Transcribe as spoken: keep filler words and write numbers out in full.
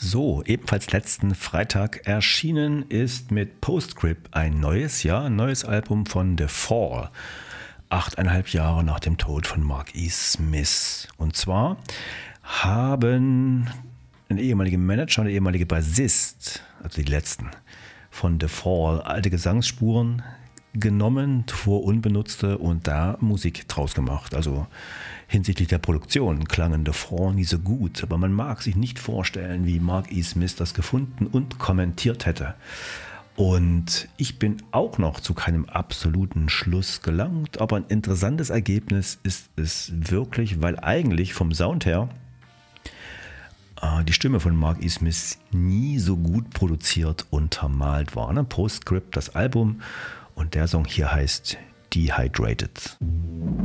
So, ebenfalls letzten Freitag erschienen ist mit Postscript ein neues Jahr, ein neues Album von The Fall. Achteinhalb Jahre nach dem Tod von Mark E. Smith. Und zwar haben ein ehemaliger Manager und ein ehemaliger Bassist, also die letzten, von The Fall alte Gesangsspuren genommen, vor unbenutzte und da Musik draus gemacht. Also hinsichtlich der Produktion klangen The Fall nie so gut, aber man mag sich nicht vorstellen, wie Mark E. Smith das gefunden und kommentiert hätte. Und ich bin auch noch zu keinem absoluten Schluss gelangt, aber ein interessantes Ergebnis ist es wirklich, weil eigentlich vom Sound her äh, die Stimme von Mark E. Smith nie so gut produziert untermalt war. Ne? Postscript, das Album, und der Song hier heißt Dehydrated.